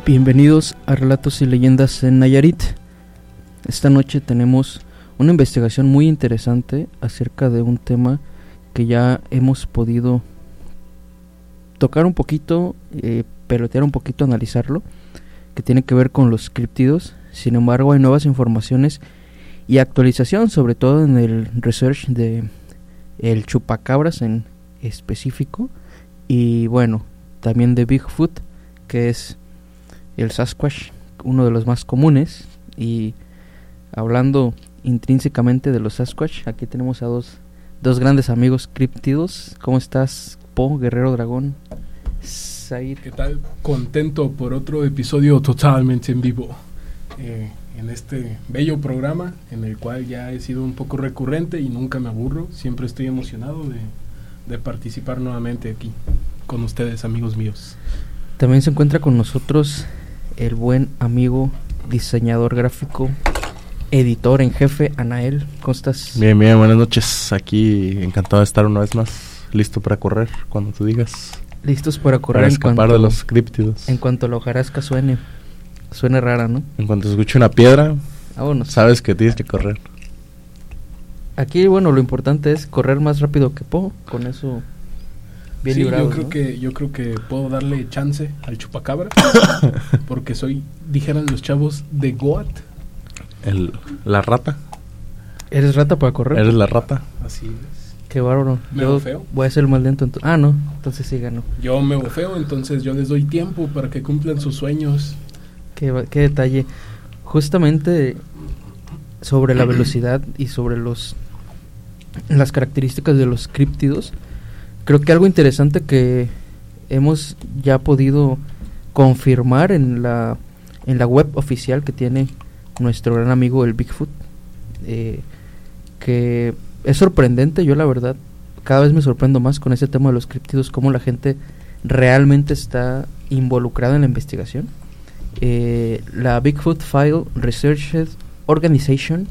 Bienvenidos a Relatos y Leyendas en Nayarit. Esta noche tenemos una investigación muy interesante acerca de un tema que ya hemos podido tocar un poquito, pelotear un poquito, analizarlo, que tiene que ver con los críptidos. Sin embargo, hay nuevas informaciones y actualización, sobre todo en el research de el chupacabras en específico, y bueno, también de Bigfoot, que es el Sasquatch, uno de los más comunes. Y hablando intrínsecamente de los Sasquatch, aquí tenemos a dos grandes amigos críptidos. ¿Cómo estás, Po, Guerrero Dragón? Zair. ¿Qué tal? Contento por otro episodio totalmente en vivo en este bello programa en el cual ya he sido un poco recurrente y nunca me aburro. Siempre estoy emocionado de participar nuevamente aquí con ustedes, amigos míos. También se encuentra con nosotros el buen amigo diseñador gráfico, editor en jefe, Anael. ¿Cómo estás? Bien, buenas noches. Aquí encantado de estar una vez más, listo para correr cuando tú digas. Listos para correr, para escapar de los críptidos. En cuanto la hojarasca suene rara, ¿no? En cuanto se escuche una piedra, vámonos. Sabes que tienes que correr. Aquí, bueno, lo importante es correr más rápido que Po, con eso bien librado, yo creo que puedo darle chance al chupacabra porque dijeran los chavos, de Goat. La rata. ¿Eres rata para correr? ¿Eres la rata? Así es. Qué bárbaro. ¿Me bofeo? Voy a ser el más lento. No, entonces sí gano. Yo me bofeo, entonces yo les doy tiempo para que cumplan sus sueños. Qué detalle. Justamente sobre la velocidad y sobre las características de los críptidos, creo que algo interesante que hemos ya podido confirmar en la web oficial que tiene nuestro gran amigo el Bigfoot, que es sorprendente. Yo la verdad cada vez me sorprendo más con ese tema de los críptidos, cómo la gente realmente está involucrada en la investigación. La Bigfoot File Research Organization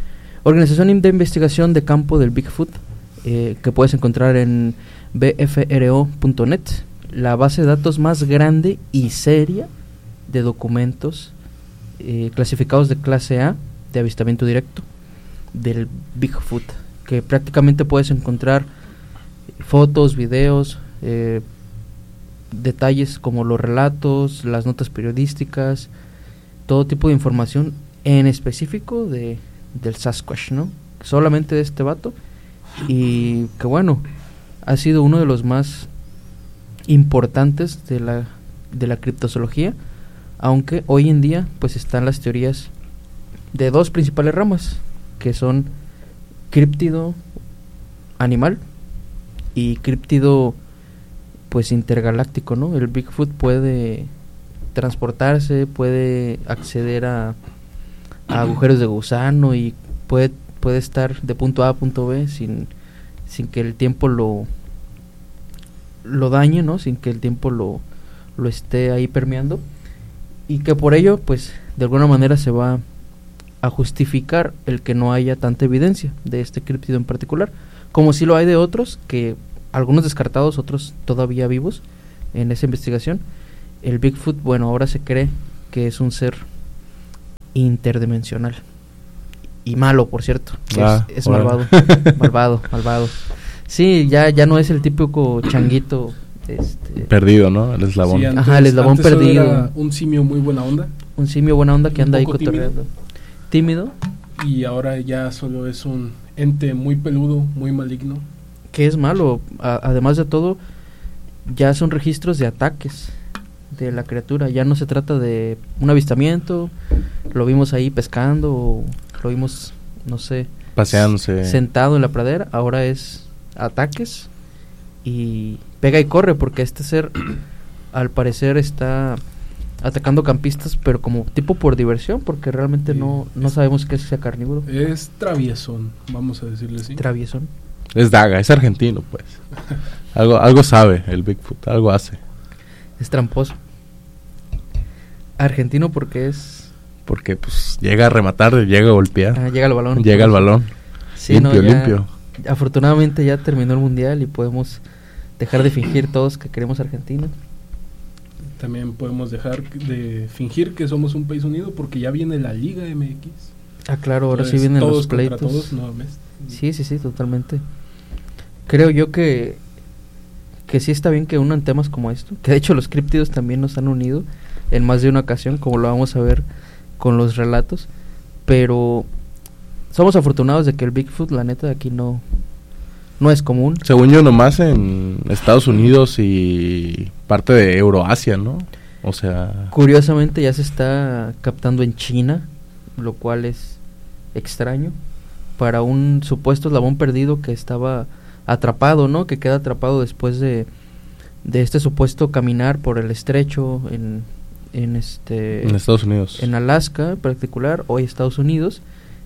de investigación de campo del Bigfoot, que puedes encontrar en bfro.net, la base de datos más grande y seria de documentos clasificados de clase A de avistamiento directo del Bigfoot, que prácticamente puedes encontrar fotos, videos, detalles como los relatos, las notas periodísticas, todo tipo de información en específico del Sasquatch, ¿no? Solamente de este vato, y que bueno, ha sido uno de los más importantes de la criptozoología, aunque hoy en día pues están las teorías de dos principales ramas, que son críptido animal y críptido pues intergaláctico, ¿no? El Bigfoot puede transportarse, puede acceder a agujeros de gusano y puede estar de punto A a punto B sin que el tiempo lo dañe, ¿no? Sin que el tiempo lo esté ahí permeando, y que por ello pues de alguna manera se va a justificar el que no haya tanta evidencia de este críptido en particular, como si lo hay de otros, que algunos descartados, otros todavía vivos en esa investigación. El Bigfoot, bueno, ahora se cree que es un ser interdimensional y malo, por cierto. Es malvado. malvado. Sí, ya no es el típico changuito perdido, ¿no? El eslabón. Sí, el eslabón perdido. Era un simio muy buena onda. Un simio buena onda que anda ahí cotorreando. Tímido. Y ahora ya solo es un ente muy peludo, muy maligno. Que es malo. Además de todo, ya son registros de ataques de la criatura. Ya no se trata de un avistamiento, lo vimos ahí pescando, o lo vimos, no sé, paseándose, sentado en la pradera. Ahora es ataques y pega y corre, porque este ser al parecer está atacando campistas, pero como tipo por diversión, porque realmente no sabemos qué sea carnívoro. Es traviesón, vamos a decirle así. Traviesón. Es daga, es argentino, pues. algo sabe el Bigfoot, algo hace. Es tramposo. Argentino porque pues llega a rematar, llega a golpear. Llega al balón. Llega al balón. Sí, limpio. Afortunadamente ya terminó el mundial y podemos dejar de fingir todos que queremos Argentina. también podemos dejar de fingir que somos un país unido porque ya viene la Liga MX. Ah, claro, ahora Entonces, sí vienen todos los pleitos. contra todos nuevamente. Sí, totalmente. Creo yo que sí está bien que unan temas como esto, que de hecho los críptidos también nos han unido en más de una ocasión, como lo vamos a ver con los relatos, pero somos afortunados de que el Bigfoot, la neta, aquí no es común. Según yo, nomás en Estados Unidos y parte de Euroasia, ¿no? O sea... Curiosamente ya se está captando en China, lo cual es extraño, para un supuesto eslabón perdido que estaba atrapado, ¿no? Que queda atrapado después de este supuesto caminar por el estrecho en Estados Unidos, en Alaska en particular, hoy Estados Unidos,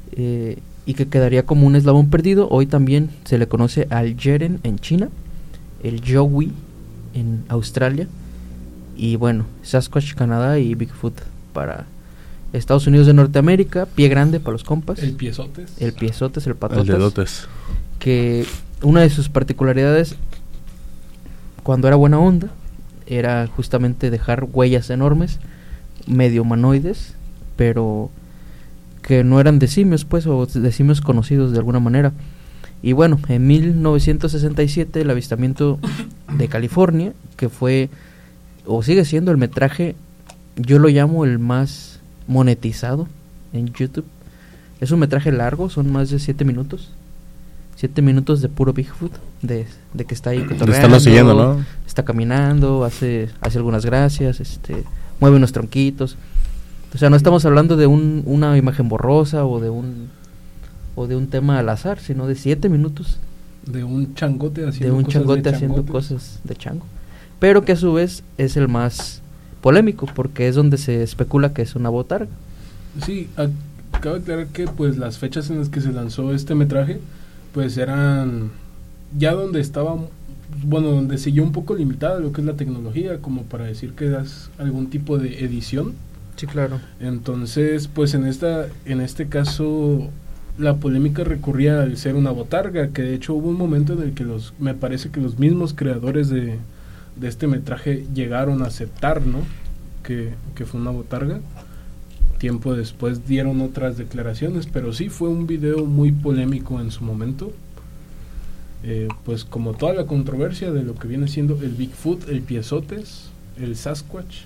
y que quedaría como un eslabón perdido. Hoy también se le conoce al Yeren en China, el Yowie en Australia, y bueno, Sasquatch Canadá y Bigfoot para Estados Unidos de Norteamérica, pie grande para los compas, el piezotes, el patotas, el dedotes, que una de sus particularidades cuando era buena onda era justamente dejar huellas enormes, medio humanoides, pero que no eran de simios, pues, o de simios conocidos de alguna manera. Y bueno, en 1967 el avistamiento de California, que fue, o sigue siendo el metraje, yo lo llamo el más monetizado en YouTube. Es un metraje largo, son más de 7 minutos. 7 minutos de puro Bigfoot, de que está ahí cotorreando, estarlo siguiendo, ¿no? Está caminando, hace algunas gracias, mueve unos tronquitos. O sea, no estamos hablando de una imagen borrosa o de un tema al azar, sino de 7 minutos. De un changote haciendo cosas de chango. Pero que a su vez es el más polémico, porque es donde se especula que es una botarga. Sí, cabe aclarar que pues las fechas en las que se lanzó este metraje pues eran ya donde estaba, bueno, donde siguió un poco limitada lo que es la tecnología, como para decir que es algún tipo de edición. Sí, claro. Entonces, pues en este caso la polémica recurría al ser una botarga, que de hecho hubo un momento en el que me parece que los mismos creadores de este metraje llegaron a aceptar, ¿no? Que fue una botarga. Tiempo después dieron otras declaraciones, pero sí fue un video muy polémico en su momento. Pues como toda la controversia de lo que viene siendo el Bigfoot, el piezotes, el Sasquatch.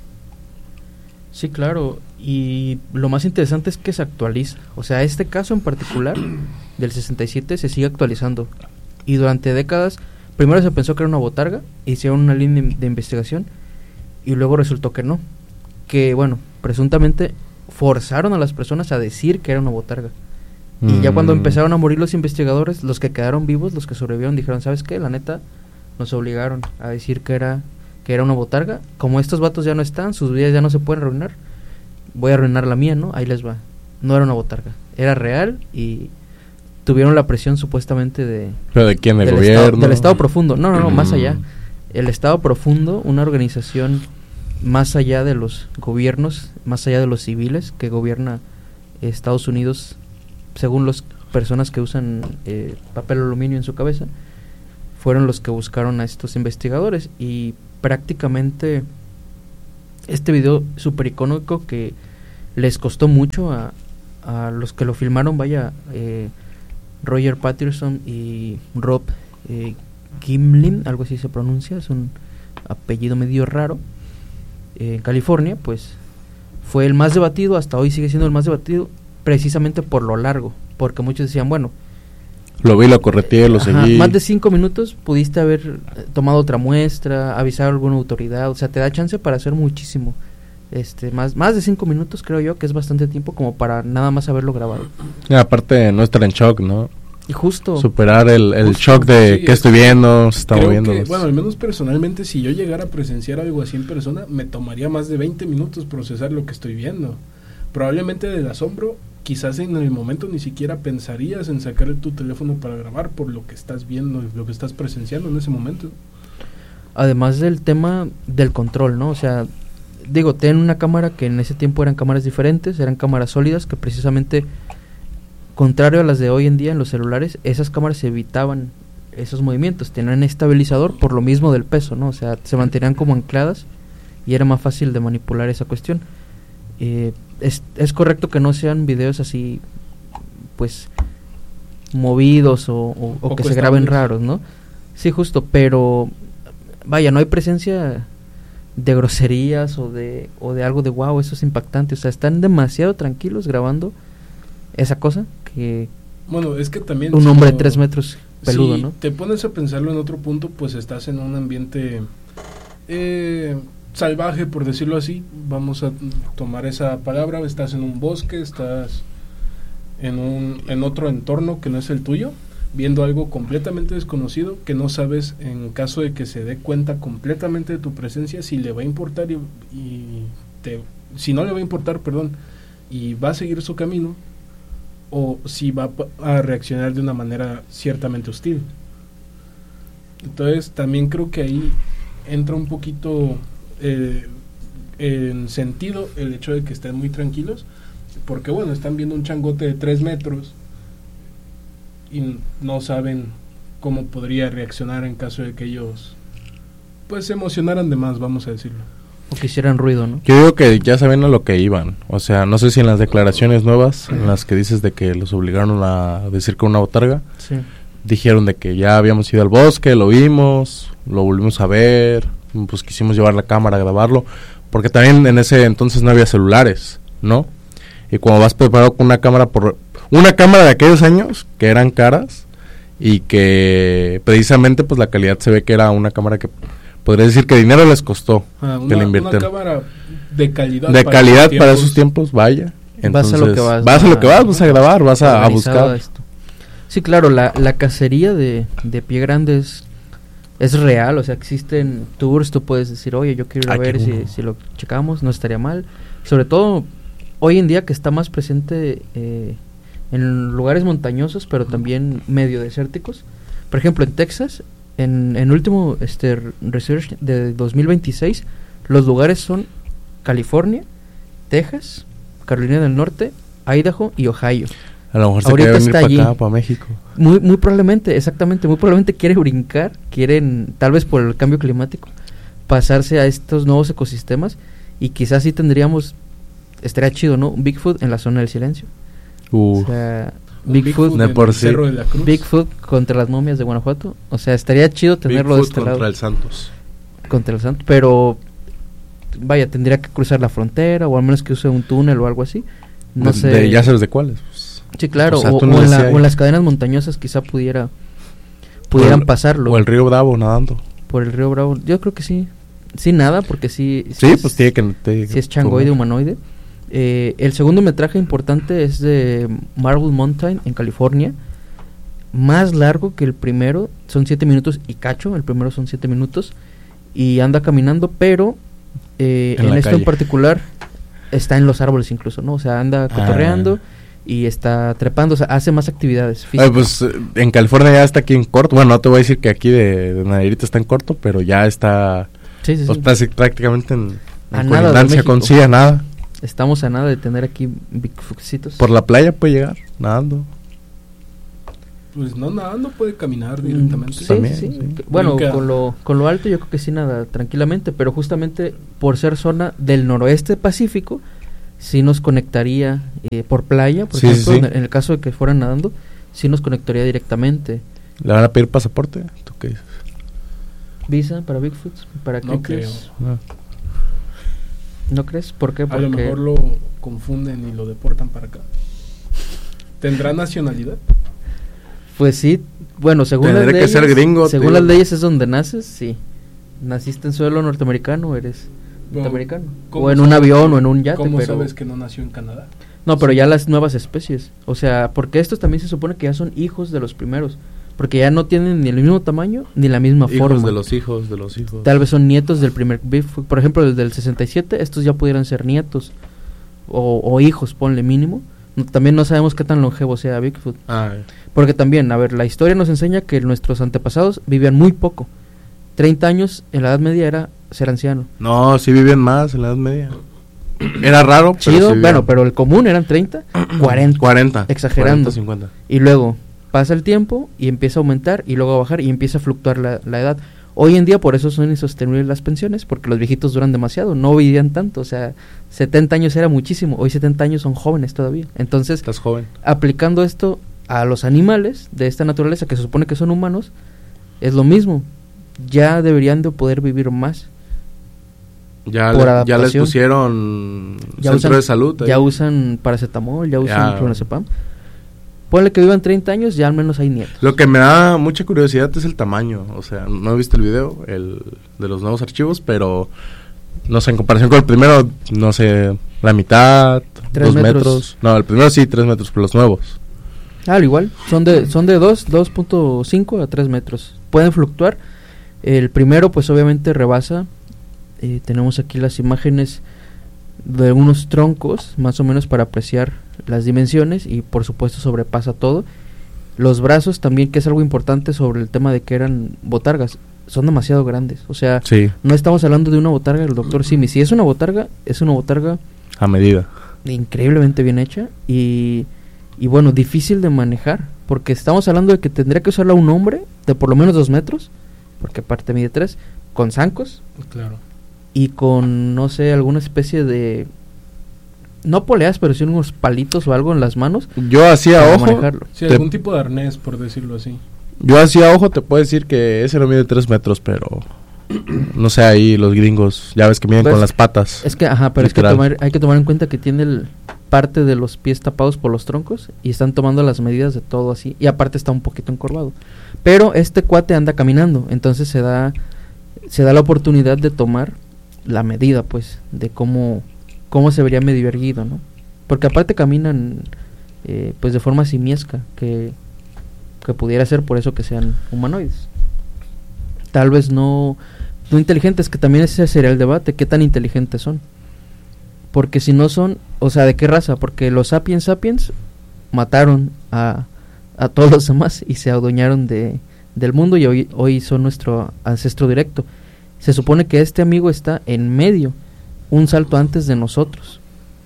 Sí, claro, y lo más interesante es que se actualiza. O sea, este caso en particular del 67 se sigue actualizando. Y durante décadas, primero se pensó que era una botarga, hicieron una línea de investigación y luego resultó que no. Que bueno, presuntamente forzaron a las personas a decir que era una botarga. Y ya cuando empezaron a morir los investigadores, los que quedaron vivos, los que sobrevivieron, dijeron, ¿sabes qué? La neta, nos obligaron a decir que era una botarga. Como estos vatos ya no están, sus vidas ya no se pueden arruinar, voy a arruinar la mía, ¿no? Ahí les va. No era una botarga, era real y tuvieron la presión supuestamente de... ¿Pero de quién? ¿Del gobierno? Del Estado Profundo. No, más allá. El Estado Profundo, una organización más allá de los gobiernos, más allá de los civiles, que gobierna Estados Unidos, según las personas que usan papel aluminio en su cabeza, fueron los que buscaron a estos investigadores. Y prácticamente este video súper icónico que les costó mucho a los que lo filmaron, Roger Patterson y Rob Gimlin, algo así se pronuncia, es un apellido medio raro, en California, pues fue el más debatido, hasta hoy sigue siendo el más debatido, precisamente por lo largo, porque muchos decían, bueno, lo vi, lo correteé, lo seguí. Más de 5 minutos pudiste haber tomado otra muestra, avisar a alguna autoridad, o sea, te da chance para hacer muchísimo. Más de 5 minutos creo yo que es bastante tiempo como para nada más haberlo grabado. Aparte no estar en shock, ¿no? Y justo superar el shock de que estoy viendo, se está moviendo. Bueno, al menos personalmente, si yo llegara a presenciar algo así en persona, me tomaría más de 20 minutos procesar lo que estoy viendo. Probablemente del asombro, quizás en el momento ni siquiera pensarías en sacar tu teléfono para grabar por lo que estás viendo, lo que estás presenciando en ese momento. Además del tema del control, ¿no? O sea, digo, ten una cámara que en ese tiempo eran cámaras diferentes, eran cámaras sólidas que precisamente, contrario a las de hoy en día en los celulares, esas cámaras evitaban esos movimientos, tenían estabilizador por lo mismo del peso, ¿no? O sea, se mantenían como ancladas y era más fácil de manipular esa cuestión. Es correcto que no sean videos así, pues, movidos o que se graben raros, ¿no? Sí, justo, pero vaya, no hay presencia de groserías o de algo de wow, eso es impactante. O sea, están demasiado tranquilos grabando esa cosa que... Bueno, es que también... Un hombre de 3 metros peludo, si ¿no? te pones a pensarlo en otro punto, pues estás en un ambiente salvaje, por decirlo así. Vamos a tomar esa palabra. Estás en un bosque, estás en otro entorno que no es el tuyo, viendo algo completamente desconocido que no sabes, en caso de que se dé cuenta completamente de tu presencia, si le va a importar si no le va a importar, perdón, y va a seguir su camino, o si va a reaccionar de una manera ciertamente hostil. Entonces también creo que ahí entra un poquito en sentido el hecho de que estén muy tranquilos, porque bueno, están viendo un changote de 3 metros y no saben cómo podría reaccionar en caso de que ellos pues se emocionaran de más, vamos a decirlo. O que hicieran ruido, ¿no? Yo digo que ya saben a lo que iban. O sea, no sé si en las declaraciones nuevas, en las que dices de que los obligaron a decir con una botarga, Sí. dijeron de que ya habíamos ido al bosque, lo vimos, lo volvimos a ver, pues quisimos llevar la cámara a grabarlo, porque también en ese entonces no había celulares, ¿no? Y cuando vas preparado con una cámara de aquellos años, que eran caras, y que precisamente pues la calidad se ve que era una cámara que podría decir que dinero les costó que le invirtieron. Una cámara de calidad. De calidad para esos tiempos, vaya. Entonces, vas a lo que vas a grabar, vas a buscar. Esto. Sí, claro, la cacería de Pie Grande es real, o sea, existen tours, tú puedes decir, oye, yo quiero ir a ver si lo checamos, no estaría mal. Sobre todo hoy en día que está más presente en lugares montañosos, pero también medio desérticos. Por ejemplo, en Texas, en último research de 2026, los lugares son California, Texas, Carolina del Norte, Idaho y Ohio. A lo mejor se quiere venir para acá, para México. Muy probablemente, exactamente, muy probablemente quieren, tal vez por el cambio climático, pasarse a estos nuevos ecosistemas, y quizás sí estaría chido, ¿no? Bigfoot en la zona del silencio. O sea, Bigfoot en el Cerro de la Cruz. Bigfoot contra las momias de Guanajuato. O sea, estaría chido tenerlo Bigfoot de este lado. contra el Santos. Contra el Santos, pero vaya, tendría que cruzar la frontera, o al menos que use un túnel o algo así. No sé. Ya sabes de cuáles. Sí, claro, o sea, o en las cadenas montañosas quizá pudieran pasarlo. O el río Bravo nadando. Por el río Bravo, yo creo que sí. Sí nada, porque sí pues tiene que... Sí es changoide, humanoide. El segundo metraje importante es de Marble Mountain en California. Más largo que el primero, son 7 minutos y cacho. El primero son 7 minutos y anda caminando, pero en esto en particular está en los árboles incluso, ¿no? O sea, anda cotorreando y está trepando, o sea, hace más actividades físicas. Pues en California ya está aquí en corto. Bueno, no te voy a decir que aquí de Nayarit está en corto, pero ya está... Sí. Está prácticamente en colindancia con sí, a nada. Estamos a nada de tener aquí Bigfootsitos. Por la playa puede llegar, nadando. Pues no nadando, puede caminar directamente. Sí. Bueno, con lo alto yo creo que sí nada tranquilamente, pero justamente por ser zona del noroeste Pacífico, sí nos conectaría por playa, por ejemplo, en el caso de que fueran nadando, sí nos conectaría directamente. ¿Le van a pedir pasaporte? ¿Tú qué dices? ¿Visa para Bigfoot? ¿Para qué? No creo. ¿No crees? ¿Por qué? A lo mejor lo confunden y lo deportan para acá. ¿Tendrá nacionalidad? Pues sí, bueno, según las leyes, ser gringo, las leyes es donde naces, sí. Naciste en suelo norteamericano, eres norteamericano. O en un avión o en un yate. ¿Cómo sabes que no nació en Canadá? No, pero ya las nuevas especies. O sea, porque estos también se supone que ya son hijos de los primeros. Porque ya no tienen ni el mismo tamaño ni la misma forma. Hijos de los hijos. Tal vez son nietos del primer Bigfoot. Por ejemplo, desde el 67, estos ya pudieran ser nietos. O hijos, ponle mínimo. También no sabemos qué tan longevo sea Bigfoot. Porque también, a ver, la historia nos enseña que nuestros antepasados vivían muy poco. 30 años en la Edad Media era ser anciano. No, sí vivían más en la Edad Media. Era raro, chido, pero el común eran 30, 40. Exagerando. 40, 50. Y luego pasa el tiempo y empieza a aumentar y luego a bajar y empieza a fluctuar la edad. Hoy en día por eso son insostenibles las pensiones, porque los viejitos duran demasiado, no vivían tanto, o sea, 70 años era muchísimo, hoy 70 años son jóvenes todavía. Entonces, Estás joven. aplicando esto a los animales de esta naturaleza que se supone que son humanos, es lo mismo, ya deberían de poder vivir más. Ya, Por ya les adaptación. pusieron Ya centro usan- de salud. ahí. Ya usan paracetamol, ya usan Ya. clonazepam. Ponle que vivan 30 años, ya al menos hay nietos. Lo que me da mucha curiosidad es el tamaño. O sea, no he visto el video de los nuevos archivos, pero no sé, en comparación con el primero, no sé, la mitad, 3 2 metros. metros. No, el primero sí, 3 metros, pero los nuevos. Al igual, son de 2.5 a 3 metros. Pueden fluctuar. El primero pues obviamente rebasa. Tenemos aquí las imágenes de unos troncos, más o menos para apreciar las dimensiones, y por supuesto sobrepasa todo. Los brazos también, que es algo importante sobre el tema de que eran botargas, son demasiado grandes. O sea, Sí, no estamos hablando de una botarga del Dr. Simi. Si es una botarga a medida. increíblemente bien hecha y bueno, difícil de manejar, porque estamos hablando de que tendría que usarla un hombre de por lo menos 2 metros, porque aparte mide 3, con zancos Claro. y con, no sé, alguna especie de, no poleas, pero sí unos palitos o algo en las manos Yo hacía para ojo. manejarlo. Sí, Te- algún tipo de arnés, por decirlo así. Yo hacía ojo, te puedo decir que ese no mide 3 metros, pero no sé, ahí los gringos, ya ves que miden ¿Ves? con las patas. Es que, ajá, pero Literal. hay que tomar en cuenta que tiene parte de los pies tapados por los troncos y están tomando las medidas de todo así, y aparte está un poquito encorvado. Pero este cuate anda caminando, entonces se da la oportunidad de tomar la medida, pues, de cómo se vería medio erguido, ¿no? Porque aparte caminan, pues, de forma simiesca, que pudiera ser por eso que sean humanoides. Tal vez no inteligentes, que también ese sería el debate, qué tan inteligentes son. Porque si no son, o sea, ¿de qué raza? Porque los sapiens mataron a todos los demás y se adueñaron del mundo, y hoy son nuestro ancestro directo. Se supone que este amigo está en medio, un salto antes de nosotros.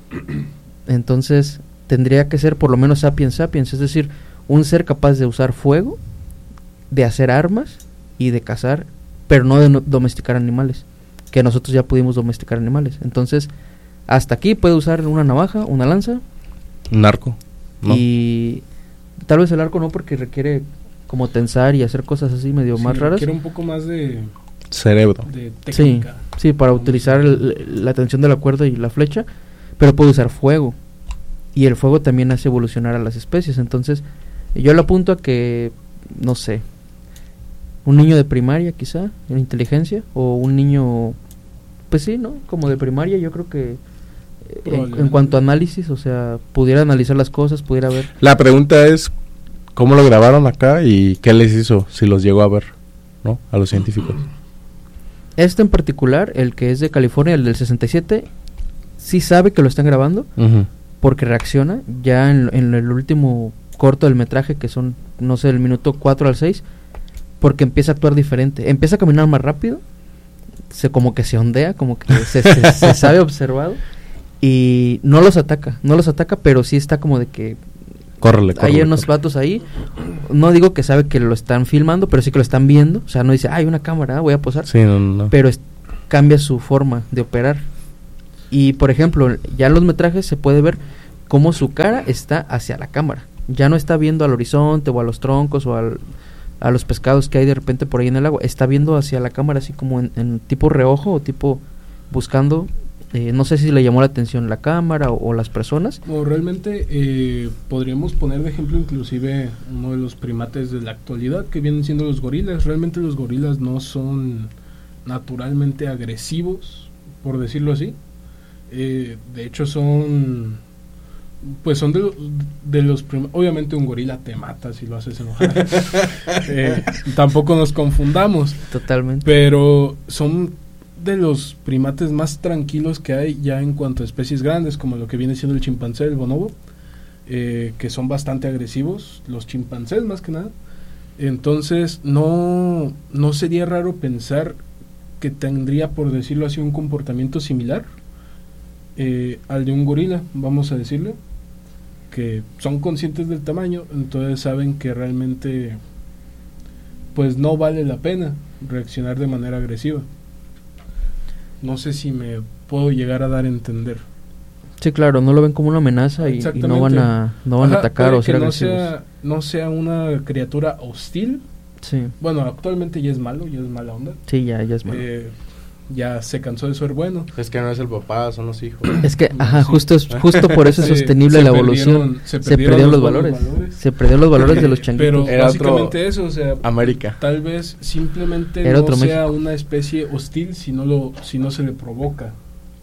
Entonces tendría que ser por lo menos sapiens, es decir, un ser capaz de usar fuego, de hacer armas y de cazar, pero no de domesticar animales, que nosotros ya pudimos domesticar animales. Entonces, hasta aquí puede usar una navaja, una lanza, Un arco, ¿no? y tal vez el arco no, porque requiere como tensar y hacer cosas así medio Sí, más raras. requiere un poco más de Cerebro. técnica. Sí, para utilizar la tensión de la cuerda y la flecha, pero puede usar fuego, y el fuego también hace evolucionar a las especies. Entonces yo le apunto a que, no sé, un niño de primaria quizá, en inteligencia, o un niño, pues sí, ¿no? Como de primaria, yo creo que en cuanto a análisis, o sea, pudiera analizar las cosas, pudiera ver. La pregunta es, ¿cómo lo grabaron acá y qué les hizo si los llegó a ver, ¿no? A los científicos. Este en particular, el que es de California, el del 67, sí sabe que lo están grabando, Ujú. porque reacciona ya en el último corto del metraje, que son, no sé, el minuto 4 al 6, porque empieza a actuar diferente, empieza a caminar más rápido, como que se ondea, como que se sabe observado, y no los ataca, pero sí está como de que Córrele. hay unos vatos ahí, no digo que sabe que lo están filmando, pero sí que lo están viendo, o sea, no dice, hay una cámara, voy a posar, Sí, no. pero cambia su forma de operar. Y por ejemplo, ya en los metrajes se puede ver cómo su cara está hacia la cámara, ya no está viendo al horizonte o a los troncos o a los pescados que hay de repente por ahí en el agua, está viendo hacia la cámara así como en tipo reojo o tipo buscando, no sé si le llamó la atención la cámara o las personas. No, realmente podríamos poner de ejemplo inclusive uno de los primates de la actualidad, que vienen siendo los gorilas. Realmente los gorilas no son naturalmente agresivos, por decirlo así. De hecho son de los obviamente un gorila te mata si lo haces enojar. Tampoco nos confundamos. Totalmente. Pero son de los primates más tranquilos que hay ya en cuanto a especies grandes, como lo que viene siendo el chimpancé, el bonobo, que son bastante agresivos, los chimpancés más que nada. Entonces no sería raro pensar que tendría, por decirlo así, un comportamiento similar al de un gorila, vamos a decirle, que son conscientes del tamaño, entonces saben que realmente pues no vale la pena reaccionar de manera agresiva. No sé si me puedo llegar a dar a entender. Sí, claro, no lo ven como una amenaza y no van a atacar o ser agresivos. No sea una criatura hostil. Sí. Bueno, actualmente ya es malo, ya es mala onda. Sí, ya es malo. Ya se cansó de ser bueno. Es que no es el papá, son los hijos. Es que, justo por eso es sostenible la evolución. Se perdieron los valores. Se perdieron los valores de los changuitos. Pero era básicamente eso, o sea, América. Tal vez simplemente era no sea México. una especie hostil si no se le provoca.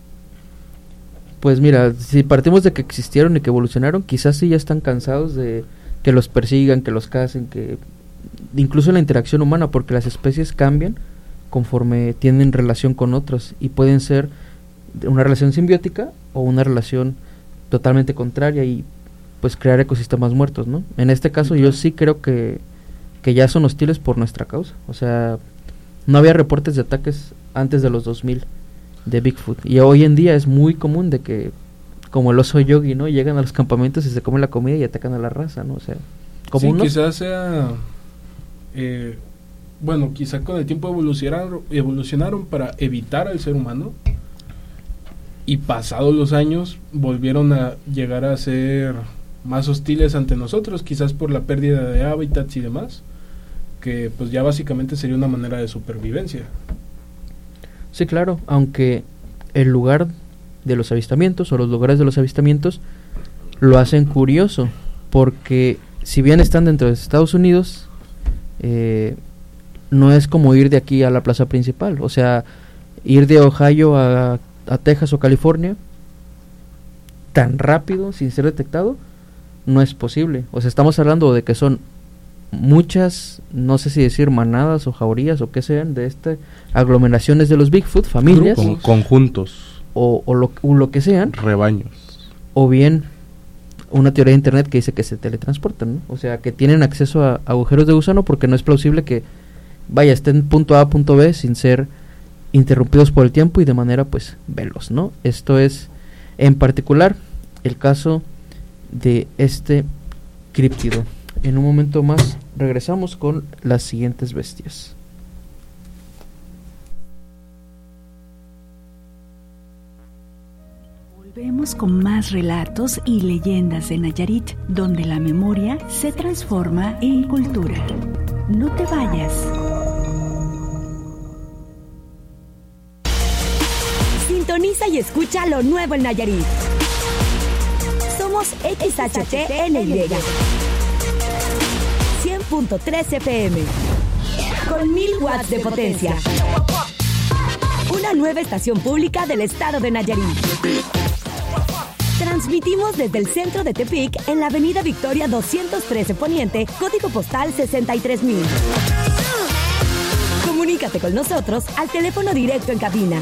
Pues mira, si partimos de que existieron y que evolucionaron, quizás sí ya están cansados de que los persigan, que los cacen, que incluso la interacción humana, porque las especies cambian conforme tienen relación con otras y pueden ser una relación simbiótica o una relación totalmente contraria y pues crear ecosistemas muertos, ¿no? En este caso yo sí creo que ya son hostiles por nuestra causa. O sea, no había reportes de ataques antes de los 2000 de Bigfoot y hoy en día es muy común de que, como el oso Yogi, ¿no? Llegan a los campamentos y se comen la comida y atacan a la raza, ¿no? O sea, como sí, quizás sea bueno, quizá con el tiempo evolucionaron para evitar al ser humano y pasados los años volvieron a llegar a ser más hostiles ante nosotros, quizás por la pérdida de hábitats y demás, que pues ya básicamente sería una manera de supervivencia. Sí, claro, aunque el lugar de los avistamientos o los lugares de los avistamientos lo hacen curioso, porque si bien están dentro de Estados Unidos, no es como ir de aquí a la plaza principal. O sea, ir de Ohio a Texas o California tan rápido sin ser detectado no es posible. O sea, estamos hablando de que son muchas, no sé si decir manadas o jaurías o qué sean, de aglomeraciones de los Bigfoot, familias, conjuntos o lo que sean, rebaños, o bien una teoría de internet que dice que se teletransportan, ¿no? O sea, que tienen acceso a agujeros de gusano, porque no es plausible que estén punto A a punto B sin ser interrumpidos por el tiempo y de manera pues veloz, ¿no? Esto es en particular el caso de este críptido. En un momento más regresamos con las siguientes bestias. Volvemos con más relatos y leyendas de Nayarit, donde la memoria se transforma en cultura. No te vayas. Sintoniza y escucha lo nuevo en Nayarit. Somos XHTNY 100.3 FM con 1000 watts de potencia. Una nueva estación pública del estado de Nayarit. Transmitimos desde el centro de Tepic en la avenida Victoria 213 Poniente, código postal 63000. Comunícate con nosotros al teléfono directo en cabina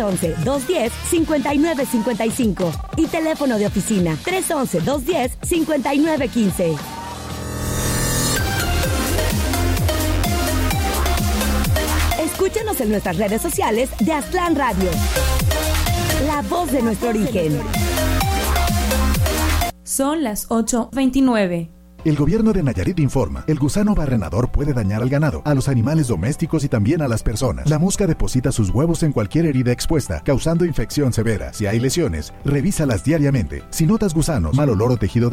311-210-5955 y teléfono de oficina 311-210-5915. Escúchanos en nuestras redes sociales de Aztlán Radio. La voz de nuestro origen. Son las 8:29. El gobierno de Nayarit informa, el gusano barrenador puede dañar al ganado, a los animales domésticos y también a las personas. La mosca deposita sus huevos en cualquier herida expuesta, causando infección severa. Si hay lesiones, revísalas diariamente. Si notas gusanos, mal olor o tejido